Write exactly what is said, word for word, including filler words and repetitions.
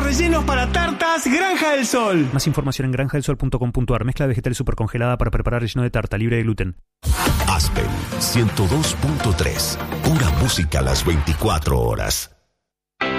rellenos para tartas Granja del Sol. Más información en granja del sol punto com punto a r. Mezcla de vegetales supercongelada para preparar relleno de tarta libre de gluten. Aspen ciento dos punto tres. Pura música a las veinticuatro horas.